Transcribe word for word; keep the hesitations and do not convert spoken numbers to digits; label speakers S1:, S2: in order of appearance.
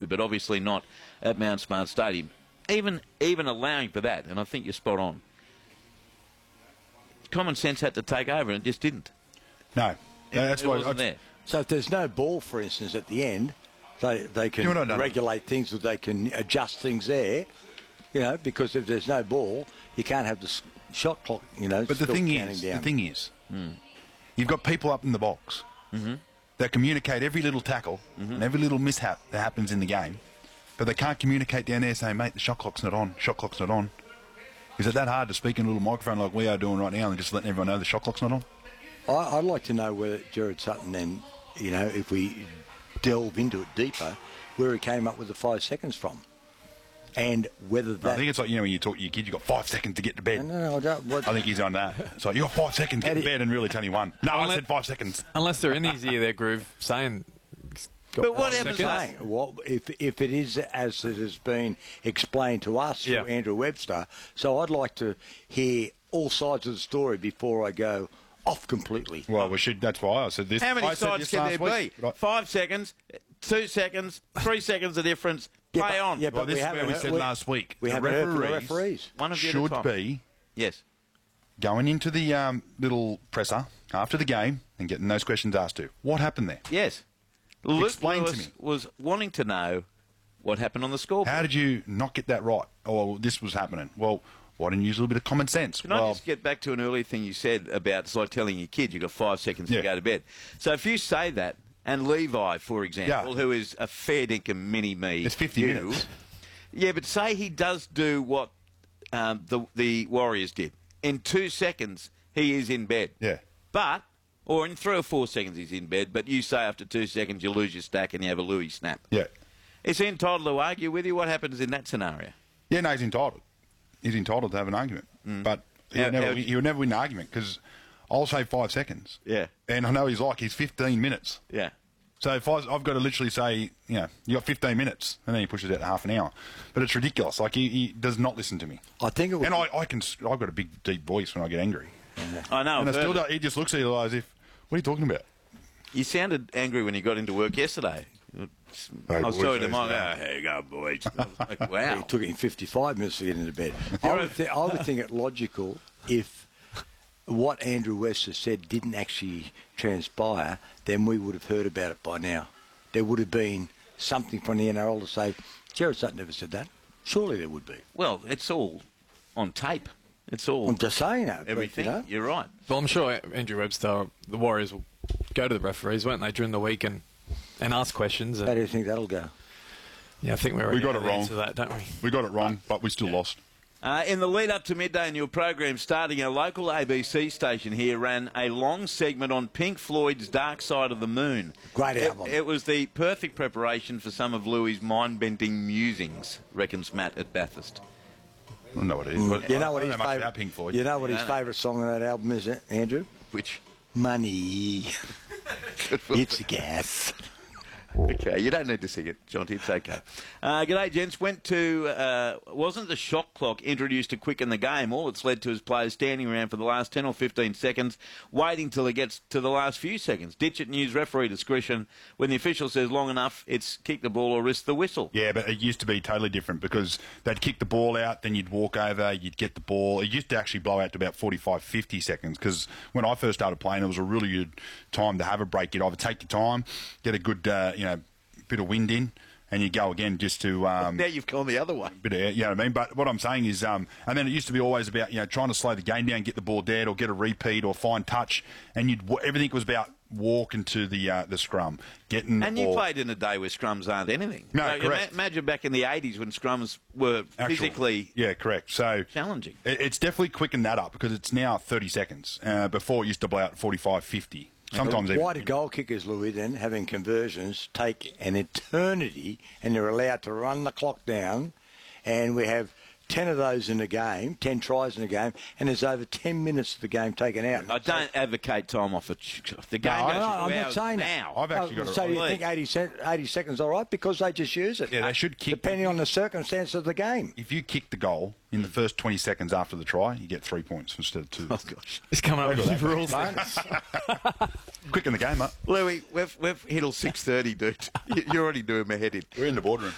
S1: but obviously not at Mount Smart Stadium. Even even allowing for that, and I think you're spot on, common sense had to take over, and it just didn't.
S2: No. No, that's
S1: it
S2: why
S1: wasn't
S2: I,
S1: there.
S3: So if there's no ball, for instance, at the end, they they can
S2: You know what I don't
S3: regulate things, or they can adjust things there. You know, because if there's no ball, you can't have the s- shot clock. You know,
S2: But the
S3: still
S2: thing
S3: counting
S2: is,
S3: down.
S2: the thing is, you've got people up in the box
S1: Mm-hmm.
S2: that communicate every little tackle and every little mishap that happens in the game, but they can't communicate down there saying, mate, the shot clock's not on, shot clock's not on. Is it that hard to speak in a little microphone like we are doing right now and just letting everyone know the shot clock's not on?
S3: I, I'd like to know whether Jared Sutton then, you know, if we delve into it deeper, where he came up with the five seconds from, and whether that.
S2: I think it's like, you know, when you talk to your kid, you've got five seconds to get to bed.
S3: No, no, no, I don't. What,
S2: I think he's on that. It's like, you got five seconds to get to
S3: How do you-
S2: bed, and really it's only one. No, I
S4: Unless-
S2: said five seconds.
S4: Unless they're in his ear, their groove, saying...
S1: But what happens
S3: saying, what, if if it is as it has been explained to us
S4: Yeah.
S3: through Andrew Webster, so I'd like to hear all sides of the story before I go off completely.
S2: Well, we should. That's why I said this.
S1: How many
S2: I said
S1: sides
S2: this
S1: can there
S2: last
S1: be?
S2: week. Right.
S1: Five seconds, two seconds, three seconds of difference.
S3: Yeah,
S1: Play
S3: but-
S1: on.
S3: yeah,
S2: Well,
S3: but
S2: this
S3: we
S2: is where
S3: haven't
S2: we
S3: heard-
S2: said
S3: we-
S2: last week.
S3: we
S2: the
S3: haven't heard from the
S2: referees
S3: referees.
S1: One of you at a
S2: should
S1: time.
S2: be
S1: Yes.
S2: going into the um, little presser after the game and getting those questions asked to. What happened there?
S1: Yes. Luke
S2: Explain to
S1: Lewis
S2: me.
S1: was wanting to know what happened on the scoreboard.
S2: How did you not get that right? Oh, this was happening. Well, why didn't you use a little bit of common sense?
S1: Can
S2: well,
S1: I just get back to an earlier thing you said about it's like telling your kid you've got five seconds
S2: Yeah.
S1: to go to bed. So if you say that, and Levi, for example,
S2: Yeah.
S1: who is a fair dinkum mini-me...
S2: It's fifty
S1: you,
S2: minutes.
S1: Yeah, but say he does do what um, the, the Warriors did. In two seconds, he is in bed.
S2: Yeah.
S1: But, or in three or four seconds he's in bed, but you say after two seconds you lose your stack and you have a Louis snap.
S2: Yeah.
S1: Is he entitled to argue with you? What happens in that scenario?
S2: Yeah, no, he's entitled. He's entitled to have an argument. But he
S1: How-
S2: would never,
S1: how-
S2: he would never win an argument because I'll say five seconds.
S1: Yeah.
S2: And I know he's like, he's fifteen minutes.
S1: Yeah.
S2: So if I, I've got to literally say, you know, you got fifteen minutes, and then he pushes it to half an hour. But it's ridiculous. Like, he, he does not listen to me.
S3: I think it would.
S2: And I, I can, I've got a big, deep voice when I get angry.
S1: I know.
S2: and I
S1: I've
S2: still
S1: heard
S2: don't, he just looks at you as if, what are you talking about?
S1: You sounded angry when you got into work yesterday. I was
S2: boys,
S1: talking to
S2: there's
S1: Mike,
S2: that.
S1: oh, here you go, boys. I was like, wow.
S3: It took him fifty-five minutes to get into bed. I would, th- I would think it logical if what Andrew Webster said didn't actually transpire, then we would have heard about it by now. There would have been something from the N R L to say, Jared Sutton never said that. Surely there would be.
S1: Well, it's all on tape. It's all
S3: I'm just saying that. but,
S1: everything.
S3: you know,
S1: You're right.
S4: Well, I'm sure Andrew Webster, the Warriors, will go to the referees, won't they, during the week and, and ask questions.
S3: how
S4: And,
S3: do you think that'll go?
S4: yeah, I think we're
S2: We got it wrong.
S4: To that, don't we?
S2: We got it wrong, but we still lost.
S1: Uh, in the lead up to midday in your program, starting our local A B C station here ran a long segment on Pink Floyd's Dark Side of the Moon.
S3: Great
S1: It,
S3: album.
S1: it was the perfect preparation for some of Louis' mind-bending musings, reckons Matt at Bathurst.
S2: I don't know what it is. but
S3: You know what
S2: I
S3: his
S2: don't know much
S3: favourite
S2: about Pink Floyd.
S3: You know what his
S1: No, no.
S3: favourite song on that album is, eh, Andrew?
S1: Which,
S3: Money. It's gas.
S1: okay, you don't need to sing it, Jonty. It's okay. Uh, g'day, gents. Went to, uh, wasn't the shot clock introduced to quicken the game? All it's led to is players standing around for the last ten or fifteen seconds, waiting till it gets to the last few seconds. Ditch it and use referee discretion. When the official says long enough, it's kick the ball or risk the whistle.
S2: Yeah, but it used to be totally different because they'd kick the ball out, then you'd walk over, you'd get the ball. It used to actually blow out to about forty-five, fifty seconds because when I first started playing, it was a really good time to have a break. You'd either take your time, get a good, uh, you know, bit of wind in, and you go again just to... Um,
S1: Now you've gone the other way.
S2: bit of air, you know what I mean? But what I'm saying is, um, and then it used to be always about, you know, trying to slow the game down, get the ball dead or get a repeat or find touch, and you'd everything was about walking to the uh, the scrum, getting
S1: And
S2: the
S1: you
S2: ball.
S1: played in a day where scrums aren't anything.
S2: No,
S1: So
S2: correct.
S1: ima- Imagine back in the eighties when scrums were
S2: Actual-
S1: physically
S2: Yeah, correct. So
S1: challenging.
S2: it, it's definitely quickened that up because it's now thirty seconds. Uh, before it used to blow out forty-five, fifty. Sometimes even.
S3: Why do goal kickers, Louis, then, having conversions, take an eternity and they're allowed to run the clock down, and we have ten of those in a game, ten tries in a game, and there's over ten minutes of the game taken out.
S1: I don't advocate time off. It. The game
S3: No,
S1: goes
S3: I know,
S1: two
S3: I'm not
S1: hours
S3: saying
S1: now.
S3: that.
S2: I've actually got a-
S3: So you
S1: Please.
S3: think eighty, se- eighty seconds all right because they just use it?
S2: Yeah, they should kick-
S3: Depending on the circumstance of the game.
S2: If you kick the goal in the first twenty seconds after the try, you get three points instead of two.
S1: Oh, gosh.
S4: He's coming up with
S2: that.
S4: new rules.
S2: Quicken the game up.
S1: Louis, we've, we've hit till six thirty, dude. You- You're already doing my head in.
S2: We're in the boardroom.